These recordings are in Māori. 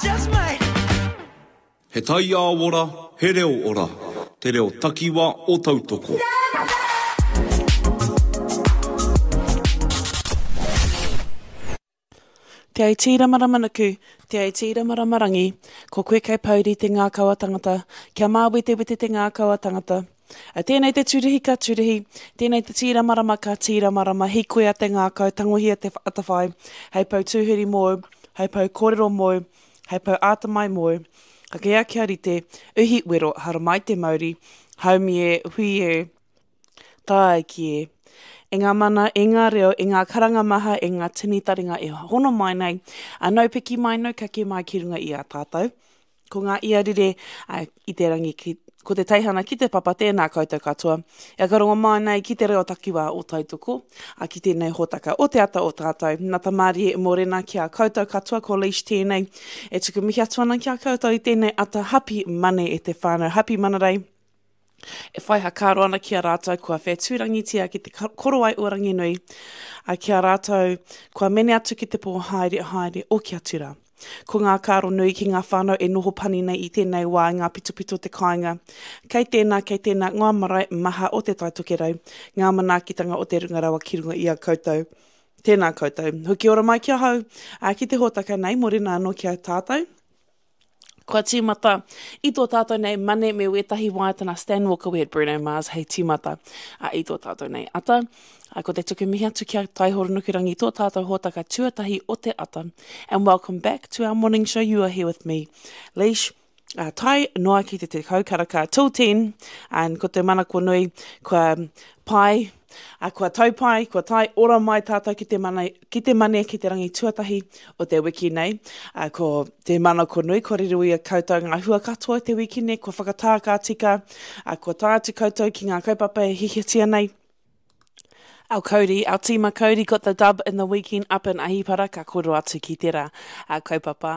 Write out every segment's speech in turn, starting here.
just might. He tai a ora, he reo ora. Te reo takiwa o tautoko. Te ai tira maramanaku, te ai tira maramarangi, ko koe kai pauri te ngā kaua tangata, kia māwete wete te ngā kaua tangata. A tēnei te tūrihi ka tūrihi, tēnei te tira marama ka tira marama, hi koe a te ngā kau, tangohia te atawhai, hei pau tūhiri mō, hei pau kōrero mō, hei pau ātamai mō, ka kia kia rite, uhi wero, haramai te mauri, haumi e, hui e, tāi ki e. E ngā mana, e ngā reo, e ngā karanga maha, e ngā tini taringa e hono mai nei, a nau piki mai, nau kake mai ki runga i a tātou. Ko ngā iarire i te rangi ko te teihana ki te papa tēnā koutou katoa. E karonga mai nei ki te reo takiwa o tautoko, a ki tēnei hōtaka o te ata o tātou. Nā tamari e mōrena ki a koutou katoa, ko leish tēnei. E tuku mihi atuana ki a koutou i tēnei ata happy mane e te whānau, happy manarei. E whai ha kāro ana ki a rātou kua whē tūrangi tia ki te koro ai orangi nui, a ki a rātou kua mene atu ki te pō haere o ki a tura. Ko ngā kāro nui ki ngā whānau e noho pani nei i tēnei wā ngā pitupito te kāinga. Kei tēnā, ngā marae maha o te taitokerau, ngā manaakitanga o te rungarawa ki runga i a koutou. Tēnā koutou. Hoki ora mai kia hau, ki te hōtaka nei, morena anō ki a tātou. Kua tīmata, i tō tātou nei mane me wetahi waitana Stan Walker we had Bruno Mars, hei tīmata i tō tātou nei ata. Ko te tuku mihi atu kia taihoronukirangi tō tātou hōtaka tuatahi o te ata. And welcome back to our morning show. You are here with me, Leish. Tai noa ki te kaukaraka till 10, and ko te mana kua nui, kua pai, kua taupai, kua tai ora mai tātou ki te mane ki te rangi tuatahi o te wiki nei. Ko te mana kua nui, ko rirui a koutou ngā hua katoa te wiki nei, kua whakatāka tika, kua tā atu koutou ki ngā kaupapa e hihiatia nei. Our Cody, our tīma Cody got the dub in the weekend up in Ahipara, ka koro atu ki tērā kaupapa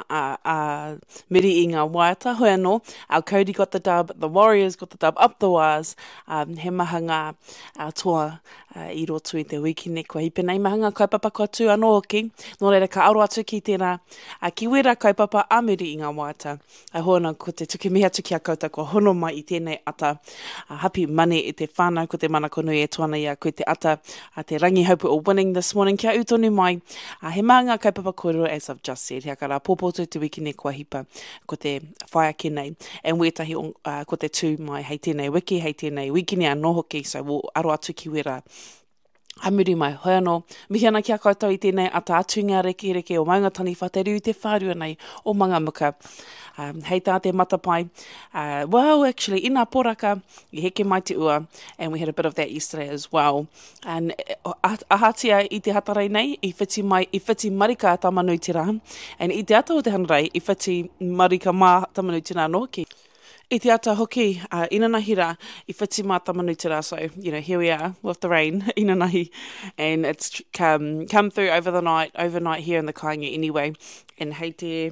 miri i ngā waiata, hoi anō. Our Cody got the dub, the Warriors got the dub up the wires, he maha ngā toa i roto i te weekend kua hipe nei mahanga kaupapa kua tū anō hoki, nō reira ka aro atu ki tērā ki wera kaupapa a miri i ngā waiata. Hoana ko te tuki mihi atu ki a koutou kua hono mai i tēnei ata, happy mane i te whānau ko te mana konui e tuana i a koe te ata, te rangi hope o winning this morning. Kia utonu mai. He maanga kaupapa kōrero, as I've just said. Hea kara pōpoto te wiki ne kua hipa ko te whaia ki nei. And wētahi ko te tū mai hei tēnei wiki, hei tēnei wiki ne anō hoki. So wo aro atu ki wera. Hamuri mai, hoi anō. Mihi ana kia koutou i tēnei ata atunga reke o maunga tani whateru te whārua nei o manga muka. Hei tā te matapai. Well, actually, i nā poraka, i heke mai te ua, and we had a bit of that yesterday as well. And ahatia i te hatarei nei, i whiti marika tamanui te rā, and i te ata o te hanarei, i whiti marika mā tamanui te rā no hoki. I te ata hoki, inanahira, i whiti mā tamanui te rā, so, here we are with the rain, inanahi, and it's come through overnight here in the Kāinga anyway, and hei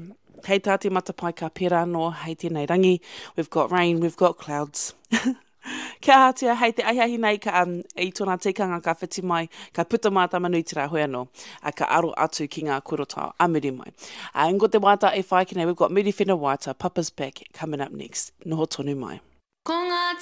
tā te matapai ka pera no, hei tēnei rangi, we've got rain, we've got clouds. Kia hatia, hei te aihahi nei ka i tōna tikanga ka whiti mai, ka puta mā tamanui te rā hoi anō, ka aro atu ki ngā kurotao, a muri mai. And ko te wāta e whai ki nei, we've got Muri Whena Wāta, Papa's Back, coming up next. Noho tonu mai.